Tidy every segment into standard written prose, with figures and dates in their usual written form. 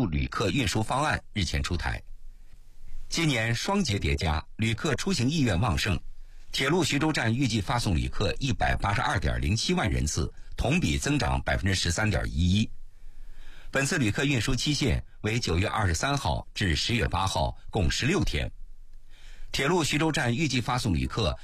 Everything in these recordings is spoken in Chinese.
路旅客运输方案日前出台。今年双节叠加，旅客出行意愿旺盛，铁路徐州站预计发送旅客182.07万人次，同比增长13.11%。本次旅客运输期限为9月23号至10月8号，共16天。铁路徐州站预计发送旅客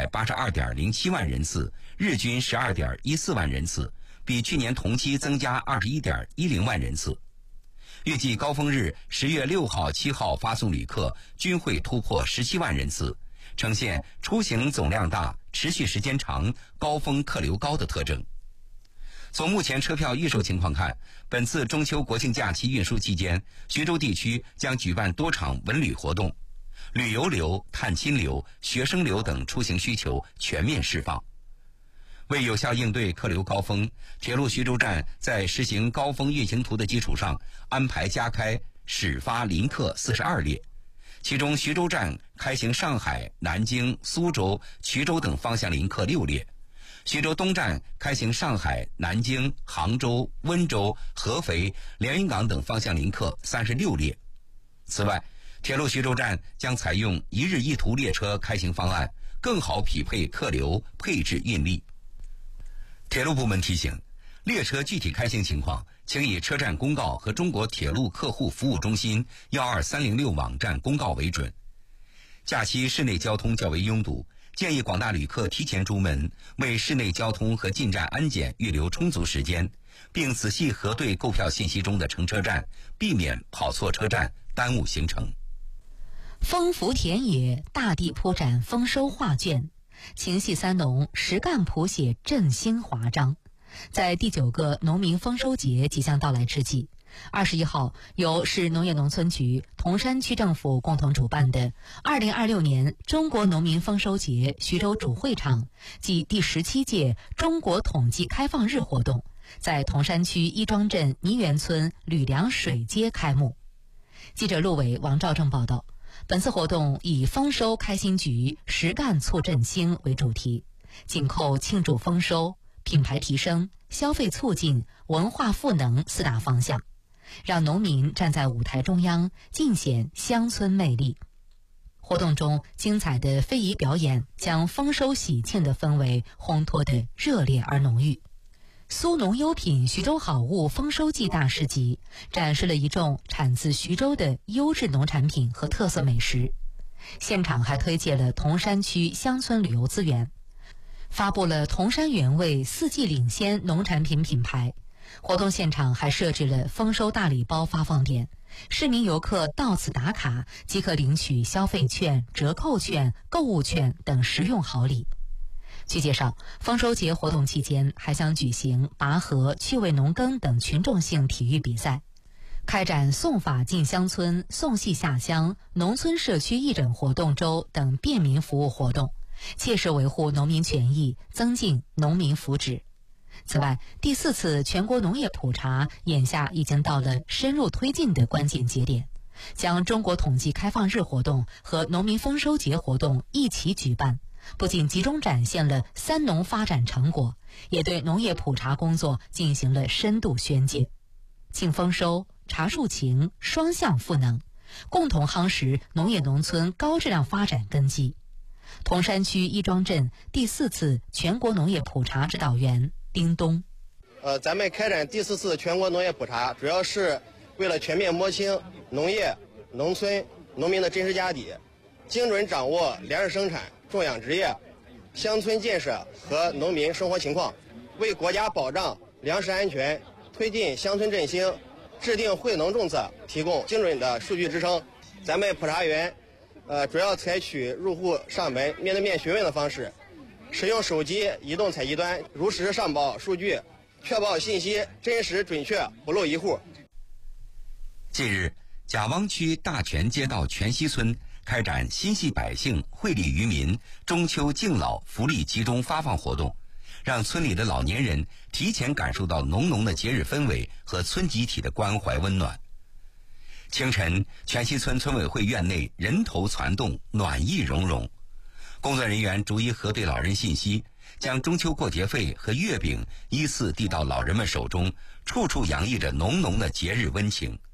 182.07万人次，日均12.14万人次，比去年同期增加21.10万人次。预计高峰日10月6号、7号发送旅客均会突破17万人次，呈现出行总量大、持续时间长、高峰客流高的特征。从目前车票预售情况看，本次中秋国庆假期运输期间，徐州地区将举办多场文旅活动，旅游流、探亲流、学生流等出行需求全面释放。为有效应对客流高峰，铁路徐州站在实行高峰运行图的基础上，安排加开始发临客42列，其中徐州站开行上海、南京、苏州、衢州等方向临客6列，徐州东站开行上海、南京、杭州、温州、合肥、连云港等方向临客36列。此外，铁路徐州站将采用一日一图列车开行方案，更好匹配客流，配置运力。铁路部门提醒，列车具体开行情况，请以车站公告和中国铁路客户服务中心12306网站公告为准。假期市内交通较为拥堵，建议广大旅客提前出门，为市内交通和进站安检预留充足时间，并仔细核对购票信息中的乘车站，避免跑错车站，耽误行程。 丰福田野，大地铺展丰收画卷，情系三农，实干谱写振兴华章。在第9个农民丰收节即将到来之际，21号由市农业农村局、铜山区政府共同主办的2026年中国农民丰收节徐州主会场暨第17届中国统计开放日活动，在铜山区一庄镇泥园村吕梁水街开幕。记者陆伟、王兆正报道，本次活动以丰收开新局，实干促振兴为主题，紧扣庆祝丰收、品牌提升、消费促进、文化赋能4大方向，让农民站在舞台中央，尽显乡村魅力。活动中，精彩的非遗表演将丰收喜庆的氛围烘托得热烈而浓郁。苏农优品徐州好物丰收季大市集展示了一众产自徐州的优质农产品和特色美食，现场还推介了铜山区乡村旅游资源，发布了铜山原味4季领先农产品品牌。活动现场还设置了丰收大礼包发放点，市民游客到此打卡即可领取消费券、折扣券、购物券等实用好礼。据介绍，丰收节活动期间还将举行拔河、趣味农耕等群众性体育比赛，开展送法进乡村、送戏下乡、农村社区义诊活动周等便民服务活动，切实维护农民权益，增进农民福祉。此外，第4次全国农业普查眼下已经到了深入推进的关键节点，将中国统计开放日活动和农民丰收节活动一起举办，不仅集中展现了三农发展成果，也对农业普查工作进行了深度宣介。庆丰收、查树情，双向赋能，共同夯实农业农村高质量发展根基。铜山区一庄镇第4次全国农业普查指导员丁东： 咱们开展第4次全国农业普查，主要是为了全面摸清农业、农村、农民的真实家底，精准掌握粮食生产、种养殖业、乡村建设和农民生活情况，为国家保障粮食安全、推进乡村振兴、制定惠农政策提供精准的数据支撑。咱们普查员主要采取入户上门、面对面询问的方式，使用手机、移动采集端如实上报数据，确保信息真实准确，不漏一户。 近日，贾汪区大全街道全溪村开展心系百姓、惠利于民中秋敬老福利集中发放活动，让村里的老年人提前感受到浓浓的节日氛围和村集体的关怀温暖。清晨，全溪村村委会院内人头攒动，暖意融融。工作人员逐一核对老人信息，将中秋过节费和月饼依次递到老人们手中，处处洋溢着浓浓的节日温情。